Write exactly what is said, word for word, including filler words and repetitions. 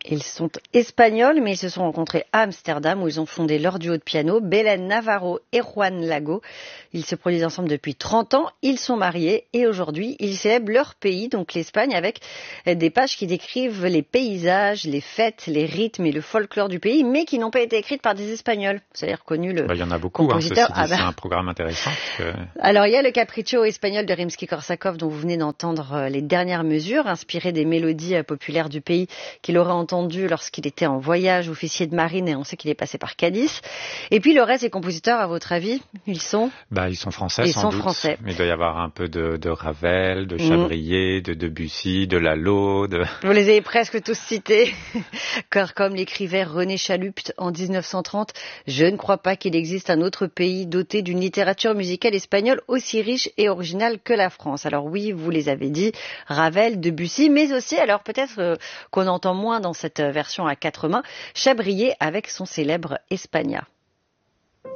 Ils sont espagnols, mais ils se sont rencontrés à Amsterdam où ils ont fondé leur duo de piano, Belén Navarro et Juan Lago. Ils se produisent ensemble depuis trente ans, ils sont mariés et aujourd'hui ils célèbrent leur pays, donc l'Espagne, avec des pages qui décrivent les paysages, les fêtes, les rythmes et le folklore du pays, mais qui n'ont pas été écrites par des Espagnols. Vous avez reconnu le bah, il y en a beaucoup, compositeur. Hein, ceci dit, ah bah. C'est un programme intéressant. Que... Alors il y a le Capriccio espagnol de Rimsky-Korsakov dont vous venez d'entendre les dernières mesures, inspiré des mélodies populaires du pays qu'il aurait entendu lorsqu'il était en voyage, officier de marine, et on sait qu'il est passé par Cadiz. Et puis le reste des compositeurs, à votre avis, ils sont bah, Ils sont français, ils sans sont doute. Français. Mais il doit y avoir un peu de, de Ravel, de Chabrier, mmh. de Debussy, de Lalo. De... Vous les avez presque tous cités. Car comme l'écrivait René Chalupt en dix-neuf cent trente, je ne crois pas qu'il existe un autre pays doté d'une littérature musicale espagnole aussi riche et originale que la France. Alors oui, vous les avez dit, Ravel, Debussy, mais aussi, alors peut-être euh, qu'on entend moins dans cette version à quatre mains, Chabrier avec son célèbre España.